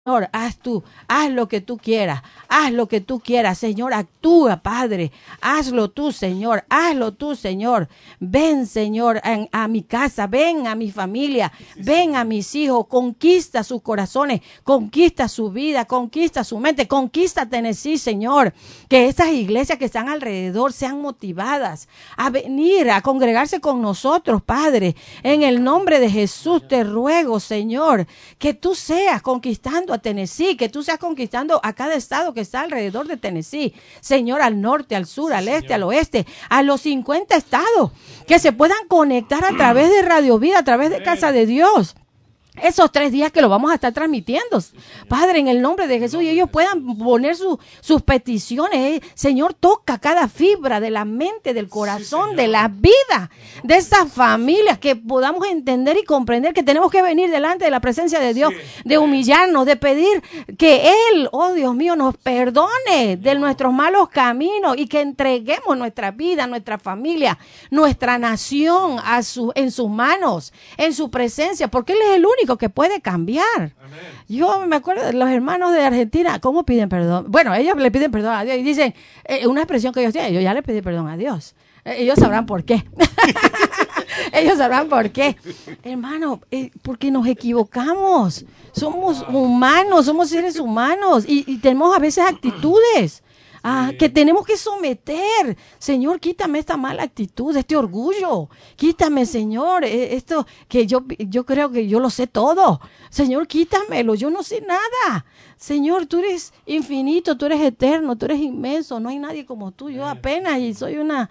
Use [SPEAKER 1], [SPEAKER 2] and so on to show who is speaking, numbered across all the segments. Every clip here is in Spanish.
[SPEAKER 1] Señor, haz lo que tú quieras, haz lo que tú quieras, Señor, actúa, Padre, hazlo tú, Señor, ven, Señor, a mi casa, ven a mi familia, ven a mis hijos, conquista sus corazones, conquista su vida, conquista su mente, conquista Tennessee, Señor, que esas iglesias que están alrededor sean motivadas a venir, a congregarse con nosotros, Padre, en el nombre de Jesús te ruego, Señor, que tú seas conquistando a Tennessee, que tú seas conquistando a cada estado que está alrededor de Tennessee, Señor, al norte, al sur, al este, al oeste, a los 50 estados, que se puedan conectar a través de Radio Vida, a través de Casa de Dios. Esos 3 días que lo vamos a estar transmitiendo, Padre, en el nombre de Jesús, y ellos puedan poner sus peticiones. Señor, toca cada fibra de la mente, del corazón, de la vida de esas familias, que podamos entender y comprender que tenemos que venir delante de la presencia de Dios, de humillarnos, de pedir que Él, oh Dios mío, nos perdone de nuestros malos caminos y que entreguemos nuestra vida, nuestra familia, nuestra nación en sus manos, en su presencia, porque Él es el único que puede cambiar. Amén. Yo me acuerdo de los hermanos de Argentina, ¿cómo piden perdón? Bueno, ellos le piden perdón a Dios y dicen, una expresión que ellos tienen, yo ya le pedí perdón a Dios. Ellos sabrán por qué. Ellos sabrán por qué. Hermano, porque nos equivocamos. Somos humanos, somos seres humanos y tenemos a veces actitudes que tenemos que someter. Señor, quítame esta mala actitud, este orgullo. Quítame, Señor, esto que yo creo que yo lo sé todo. Señor, quítamelo, yo no sé nada. Señor, tú eres infinito, tú eres eterno, tú eres inmenso. No hay nadie como tú. Yo apenas y soy una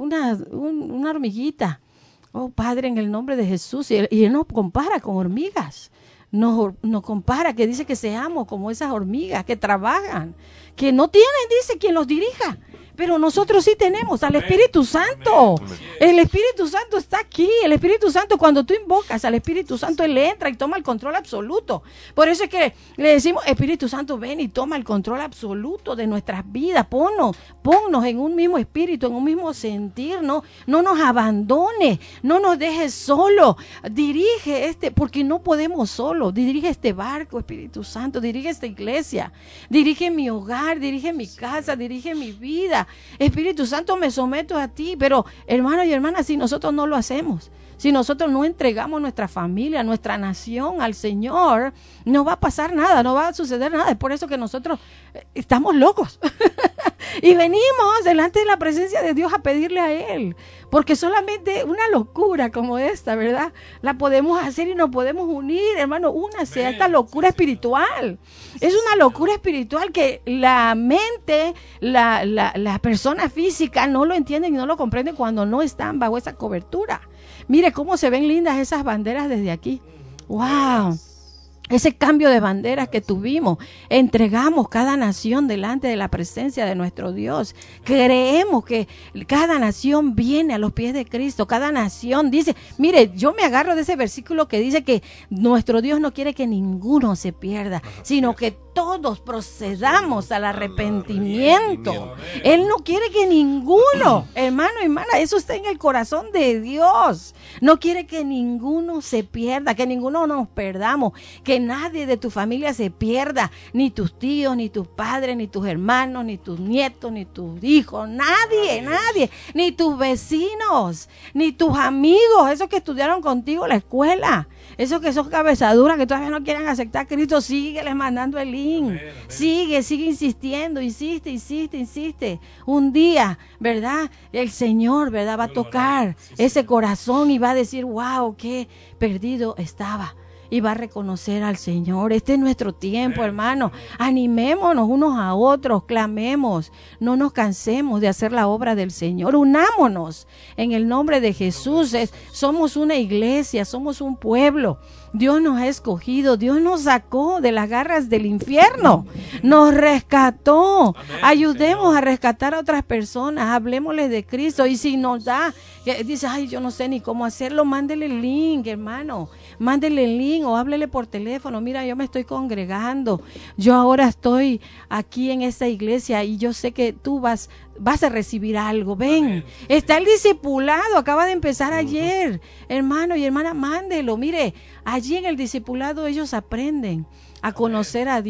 [SPEAKER 1] hormiguita. Oh, Padre, en el nombre de Jesús. Y Él nos compara con hormigas. Nos compara, que dice que seamos como esas hormigas que trabajan, que no tienen, dice, quien los dirija, pero nosotros sí tenemos al Espíritu Santo. El Espíritu Santo está aquí. El Espíritu Santo, cuando tú invocas al Espíritu Santo, Él entra y toma el control absoluto. Por eso es que le decimos, Espíritu Santo, ven y toma el control absoluto de nuestras vidas. Ponnos en un mismo espíritu, en un mismo sentir. No nos abandones, no nos dejes solo. Dirige porque no podemos solo. Dirige este barco, Espíritu Santo. Dirige esta iglesia. Dirige mi hogar, dirige mi casa, dirige mi vida. Espíritu Santo, me someto a ti. Pero hermanos y hermanas, si nosotros no lo hacemos, si nosotros no entregamos nuestra familia, nuestra nación al Señor, no va a pasar nada, no va a suceder nada. Es por eso que nosotros estamos locos y venimos delante de la presencia de Dios a pedirle a Él, porque solamente una locura como esta, ¿verdad?, la podemos hacer y nos podemos unir, hermano. Únase a esta locura espiritual. Es una locura espiritual que la mente, la persona física no lo entienden y no lo comprenden cuando no están bajo esa cobertura. Mire cómo se ven lindas esas banderas desde aquí. ¡Wow! Ese cambio de banderas que tuvimos, entregamos cada nación delante de la presencia de nuestro Dios. Creemos que cada nación viene a los pies de Cristo. Cada nación dice, mire, yo me agarro de ese versículo que dice que nuestro Dios no quiere que ninguno se pierda, sino que todos procedamos al arrepentimiento. Él no quiere que ninguno, hermano y hermana, eso está en el corazón de Dios. No quiere que ninguno se pierda, que ninguno nos perdamos, que nadie de tu familia se pierda, ni tus tíos, ni tus padres, ni tus hermanos, ni tus nietos, ni tus hijos, nadie, ni tus vecinos, ni tus amigos, esos que estudiaron contigo en la escuela, esos que son cabezaduras, que todavía no quieren aceptar a Cristo. Sígueles mandando el link. Sigue insistiendo, insiste. Un día, ¿verdad?, el Señor, ¿verdad?, va a tocar ese corazón y va a decir, wow, qué perdido estaba. Y va a reconocer al Señor. Este es nuestro tiempo, hermano. Animémonos unos a otros, clamemos, no nos cansemos de hacer la obra del Señor. Unámonos en el nombre de Jesús. Somos una iglesia, somos un pueblo. Dios nos ha escogido, Dios nos sacó de las garras del infierno, nos rescató. Ayudemos a rescatar a otras personas, hablemosles de Cristo. Y si nos da, dice, ay, yo no sé ni cómo hacerlo, mándele el link, hermano, mándele el link o háblele por teléfono. Mira, yo me estoy congregando, yo ahora estoy aquí en esta iglesia y yo sé que tú vas a recibir algo. Ven, está el discipulado, acaba de empezar ayer. Hermano y hermana, mándelo. Mire, allí en el discipulado ellos aprenden a conocer a